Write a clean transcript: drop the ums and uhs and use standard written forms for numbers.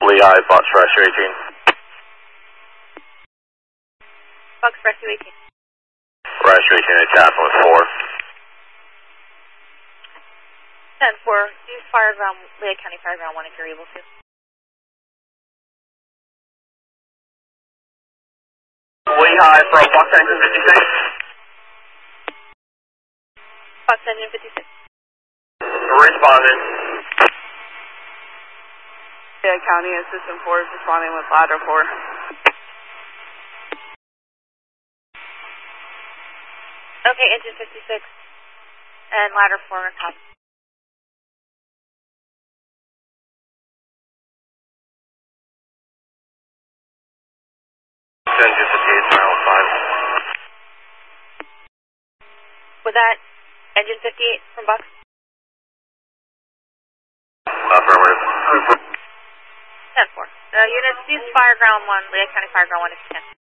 Lehigh, Fox Rescue 18. Fox Rescue 18. Rescue 18 at Chaplain with 4. 10-4, use Fireground, Lehigh County Fireground 1 if you're able to. Lehigh from Fox Engine 56. Fox Engine 56. Responding. Lehigh County Assistant 4 is responding with ladder 4. Okay, Engine 56 and ladder 4 are copy. Engine 58, mile 5. Was that Engine 58 from Bucks? Affirmative. 10-4. Units, use Fireground 1, Lehigh County Fireground 1 if you can.